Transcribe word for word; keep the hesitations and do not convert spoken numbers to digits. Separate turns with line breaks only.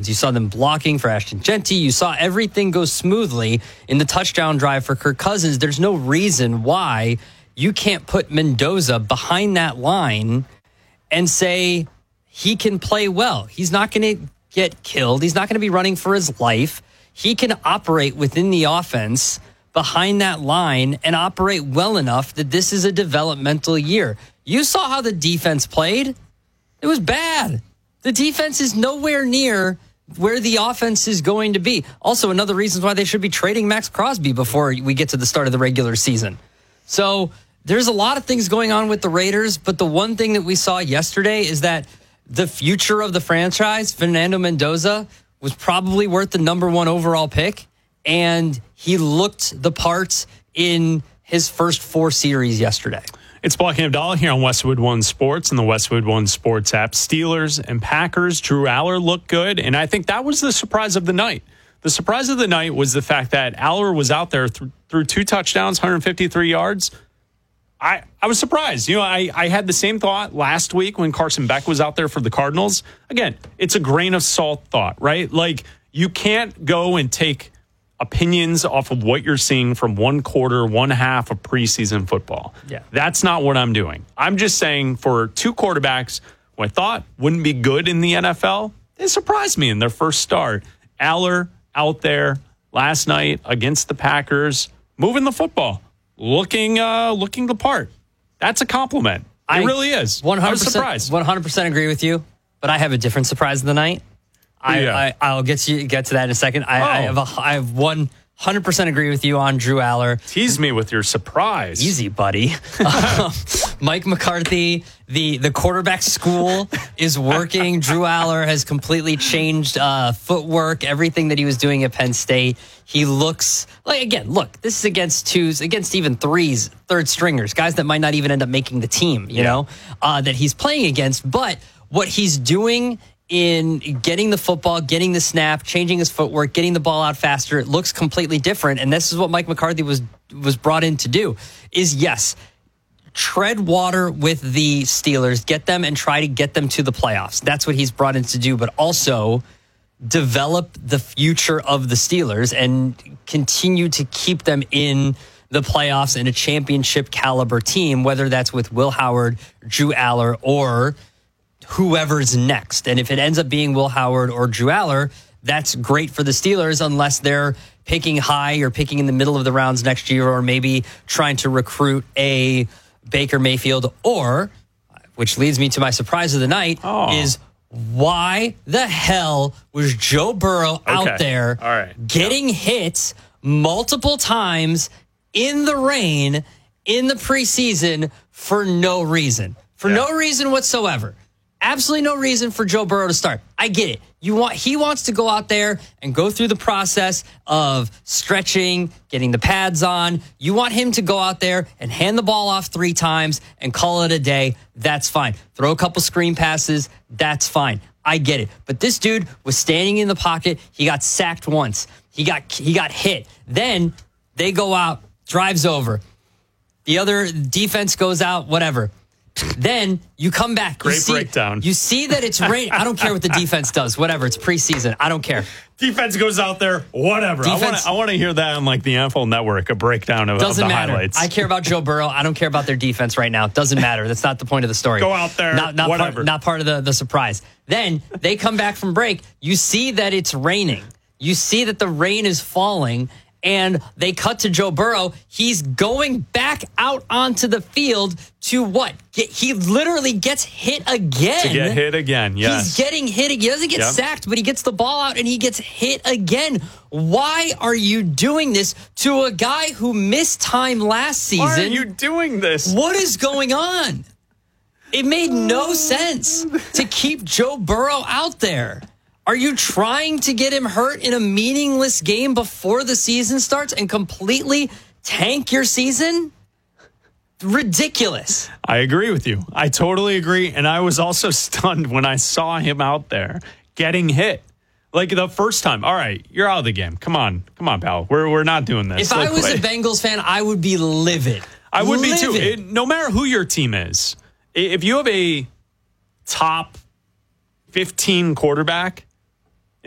You saw them blocking for Ashton Genty. You saw everything go smoothly in the touchdown drive for Kirk Cousins. There's no reason why you can't put Mendoza behind that line and say he can play well. He's not going to get killed. He's not going to be running for his life. He can operate within the offense behind that line and operate well enough that this is a developmental year. You saw how the defense played. It was bad. The defense is nowhere near where the offense is going to be. Also, another reason why they should be trading Max Crosby before we get to the start of the regular season. So there's a lot of things going on with the Raiders, but the one thing that we saw yesterday is that the future of the franchise, Fernando Mendoza, was probably worth the number one overall pick, and he looked the part in his first four series yesterday.
It's Block and Abdallah here on Westwood One Sports and the Westwood One Sports app. Steelers and Packers, Drew Aller looked good, and I think that was the surprise of the night. The surprise of the night was the fact that Aller was out there th- through two touchdowns, one hundred fifty-three yards. I, I was surprised. You know, I, I had the same thought last week when Carson Beck was out there for the Cardinals. Again, it's a grain of salt thought, right? Like, you can't go and take opinions off of what you're seeing from one quarter, one half of preseason football.
Yeah.
That's not what I'm doing. I'm just saying for two quarterbacks who I thought wouldn't be good in the N F L, they surprised me in their first start. Aller out there last night against the Packers, moving the football. Looking, uh, looking the part. That's a compliment. It
I
really is.
one hundred percent,
I was surprised.
one hundred percent agree with you, but I have a different surprise of the night. I,
Yeah.
I I'll get to get to that in a second. I,
Oh.
I have a, I have one hundred percent agree with you on Drew Aller.
Tease me with your surprise.
Easy, buddy. um, Mike McCarthy, the the quarterback school is working. Drew Aller has completely changed uh, footwork, everything that he was doing at Penn State. He looks like, again, look, this is against twos, against even threes, third stringers, guys that might not even end up making the team, you
Yeah.
know, uh, that he's playing against. But what he's doing in getting the football, getting the snap, changing his footwork, getting the ball out faster, it looks completely different. And this is what Mike McCarthy was was brought in to do, is yes, tread water with the Steelers, get them and try to get them to the playoffs. That's what he's brought in to do, but also develop the future of the Steelers and continue to keep them in the playoffs and a championship caliber team, whether that's with Will Howard, Drew Aller, or whoever's next. And if it ends up being Will Howard or Drew Aller, that's great for the Steelers, unless they're picking high or picking in the middle of the rounds next year, or maybe trying to recruit a Baker Mayfield, or, which leads me to my surprise of the night,
Oh.
is why the hell was Joe Burrow out
Okay.
there
All right.
getting hit multiple times in the rain in the preseason for no reason? For
Yeah.
no reason whatsoever. Absolutely no reason for Joe Burrow to start. I get it. You want he wants to go out there and go through the process of stretching, getting the pads on. You want him to go out there and hand the ball off three times and call it a day. That's fine. Throw a couple screen passes. That's fine. I get it. But this dude was standing in the pocket. He got sacked once. He got he got hit. Then they go out, drives over. The other defense goes out, whatever. Then you come back.
Great
you see,
breakdown.
You see that it's rain. I don't care what the defense does. Whatever. It's preseason. I don't care.
Defense goes out there, whatever.
Defense-
I want to hear that on like the N F L Network, a breakdown of, of
Doesn't
the
matter.
highlights.
I care about Joe Burrow. I don't care about their defense right now. Doesn't matter. That's not the point of the story.
Go out there,
Not, not
whatever.
Part, not part of the, the surprise. Then they come back from break. You see that it's raining. You see that the rain is falling. And they cut to Joe Burrow. He's going back out onto the field to what? Get, he literally gets hit again.
To get hit again, yes.
He's getting hit again. He doesn't get
Yep.
sacked, but he gets the ball out and he gets hit again. Why are you doing this to a guy who missed time last season?
Why are you doing this?
What is going on? It made no sense to keep Joe Burrow out there. Are you trying to get him hurt in a meaningless game before the season starts and completely tank your season? Ridiculous.
I agree with you. I totally agree. And I was also stunned when I saw him out there getting hit. Like the first time. All right, you're out of the game. Come on. Come on, pal. We're we're not doing this.
If
Like,
I was
wait.
a Bengals fan, I would be livid.
I would be too.
Livid.
It, no matter who your team is. If you have a top fifteen quarterback,